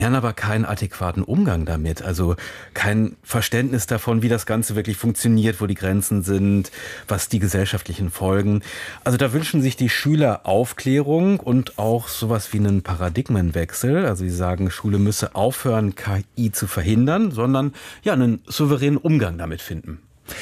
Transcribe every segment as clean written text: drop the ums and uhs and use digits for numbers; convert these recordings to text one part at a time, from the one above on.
lernen aber keinen adäquaten Umgang damit, also kein Verständnis davon, wie das Ganze wirklich funktioniert, wo die Grenzen sind, was die gesellschaftlichen Folgen. Also da wünschen sich die Schüler Aufklärung und auch sowas wie einen Paradigmenwechsel. Also sie sagen, Schule müsse aufhören, KI zu verhindern, sondern ja einen souveränen Umgang damit finden.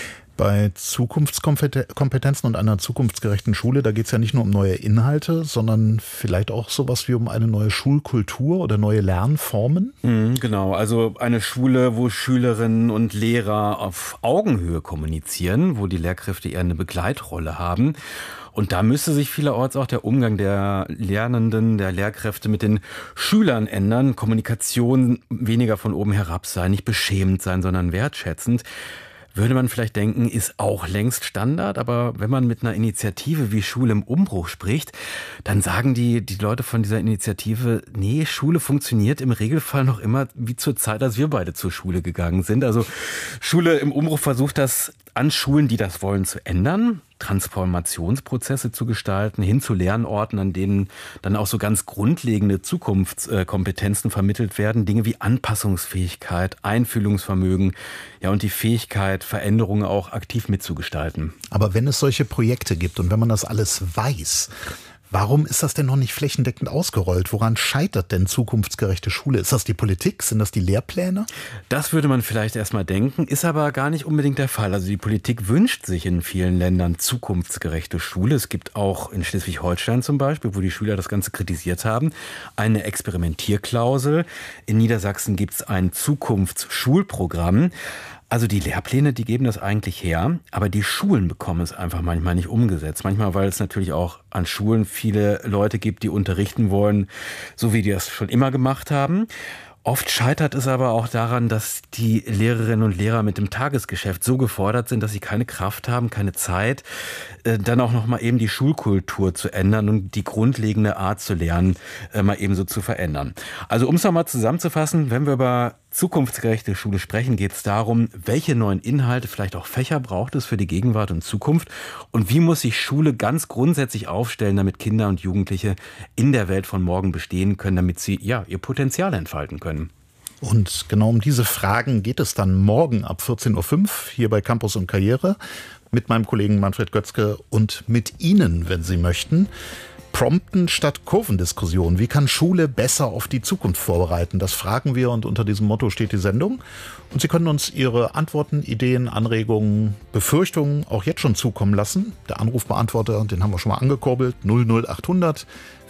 Bei Zukunftskompetenzen und einer zukunftsgerechten Schule, da geht es ja nicht nur um neue Inhalte, sondern vielleicht auch sowas wie um eine neue Schulkultur oder neue Lernformen? Genau, also eine Schule, wo Schülerinnen und Lehrer auf Augenhöhe kommunizieren, wo die Lehrkräfte eher eine Begleitrolle haben. Und da müsste sich vielerorts auch der Umgang der Lernenden, der Lehrkräfte mit den Schülern ändern. Kommunikation weniger von oben herab sein, nicht beschämend sein, sondern wertschätzend. Würde man vielleicht denken, ist auch längst Standard, aber wenn man mit einer Initiative wie Schule im Umbruch spricht, dann sagen die Leute von dieser Initiative, nee, Schule funktioniert im Regelfall noch immer wie zur Zeit, als wir beide zur Schule gegangen sind. Also Schule im Umbruch versucht das an Schulen, die das wollen, zu ändern, Transformationsprozesse zu gestalten, hin zu Lernorten, an denen dann auch so ganz grundlegende Zukunftskompetenzen vermittelt werden. Dinge wie Anpassungsfähigkeit, Einfühlungsvermögen, ja, und die Fähigkeit, Veränderungen auch aktiv mitzugestalten. Aber wenn es solche Projekte gibt und wenn man das alles weiß, warum ist das denn noch nicht flächendeckend ausgerollt? Woran scheitert denn zukunftsgerechte Schule? Ist das die Politik? Sind das die Lehrpläne? Das würde man vielleicht erstmal denken, ist aber gar nicht unbedingt der Fall. Also die Politik wünscht sich in vielen Ländern zukunftsgerechte Schule. Es gibt auch in Schleswig-Holstein zum Beispiel, wo die Schüler das Ganze kritisiert haben, eine Experimentierklausel. In Niedersachsen gibt es ein Zukunftsschulprogramm. Also die Lehrpläne, die geben das eigentlich her, aber die Schulen bekommen es einfach manchmal nicht umgesetzt. Manchmal, weil es natürlich auch an Schulen viele Leute gibt, die unterrichten wollen, so wie die das schon immer gemacht haben. Oft scheitert es aber auch daran, dass die Lehrerinnen und Lehrer mit dem Tagesgeschäft so gefordert sind, dass sie keine Kraft haben, keine Zeit, dann auch noch mal eben die Schulkultur zu ändern und die grundlegende Art zu lernen, mal eben so zu verändern. Also um es nochmal zusammenzufassen, wenn wir über zukunftsgerechte Schule sprechen, geht es darum, welche neuen Inhalte, vielleicht auch Fächer braucht es für die Gegenwart und Zukunft und wie muss sich Schule ganz grundsätzlich aufstellen, damit Kinder und Jugendliche in der Welt von morgen bestehen können, damit sie ja ihr Potenzial entfalten können. Und genau um diese Fragen geht es dann morgen ab 14.05 Uhr hier bei Campus und Karriere mit meinem Kollegen Manfred Götzke und mit Ihnen, wenn Sie möchten. Prompten statt Kurvendiskussion. Wie kann Schule besser auf die Zukunft vorbereiten? Das fragen wir und unter diesem Motto steht die Sendung. Und Sie können uns Ihre Antworten, Ideen, Anregungen, Befürchtungen auch jetzt schon zukommen lassen. Der Anrufbeantworter, den haben wir schon mal angekurbelt, 00800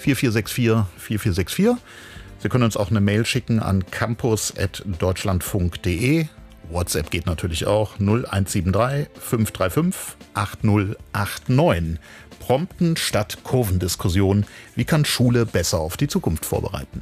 4464 4464. Sie können uns auch eine Mail schicken an campus@deutschlandfunk.de. WhatsApp geht natürlich auch 0173 535 8089. Prompten statt Kurvendiskussion. Wie kann Schule besser auf die Zukunft vorbereiten?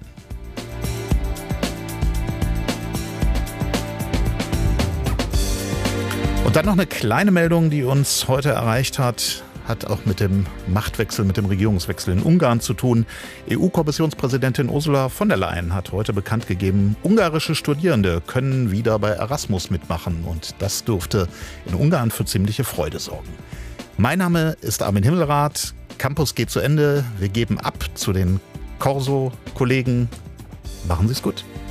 Und dann noch eine kleine Meldung, die uns heute erreicht hat auch mit dem Machtwechsel, mit dem Regierungswechsel in Ungarn zu tun. EU-Kommissionspräsidentin Ursula von der Leyen hat heute bekannt gegeben, ungarische Studierende können wieder bei Erasmus mitmachen. Und das dürfte in Ungarn für ziemliche Freude sorgen. Mein Name ist Armin Himmelrath. Campus geht zu Ende. Wir geben ab zu den Corso-Kollegen. Machen Sie es gut.